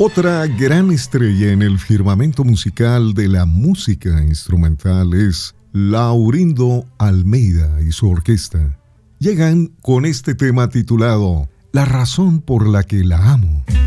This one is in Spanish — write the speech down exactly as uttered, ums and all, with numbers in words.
Otra gran estrella en el firmamento musical de la música instrumental es Laurindo Almeida y su orquesta. Llegan con este tema titulado La razón por la que la amo.